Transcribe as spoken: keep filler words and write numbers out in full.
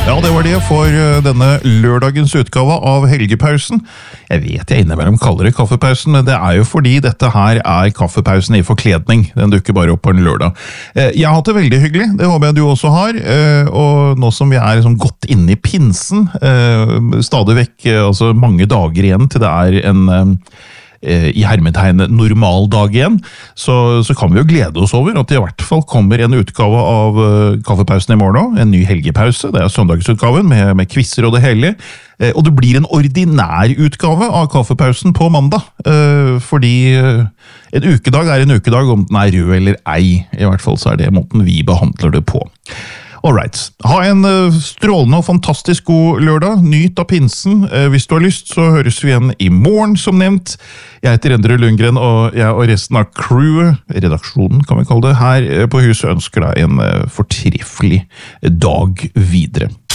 Ja, det var det for denne lørdagens utgave av Helgepausen. Jeg vet jeg innimellom kaller det kaffepausen, men det er jo fordi dette her er kaffepausen i forkledning. Den dukker bare opp på en lørdag. Jeg har hatt det veldig hyggelig, det håper jeg du også har. Og nå som vi er liksom godt inne i pinsen, stadig vekk altså mange dager igjen til det er en i hermetegn normal dag igjen, så, så kan vi jo glede oss over at det i hvert fall kommer en utgave av uh, kaffepausen i morgen, en ny helgepause, det er søndagsutgaven med, med quizzer og det hele, uh, og det blir en ordinær utgave av kaffepausen på mandag, uh, fordi uh, en ukedag er en ukedag om den er rød eller ei, i hvert fall så er det måten vi behandler det på. Alright, ha en strålende og fantastisk god lørdag, nyt av pinsen, hvis du har lyst så høres vi igjen i morgen som nevnt. Jeg heter Endre Lundgren og jeg og resten av crewet, redaksjonen kan vi kalle det, her på huset ønsker deg en fortreffelig dag videre.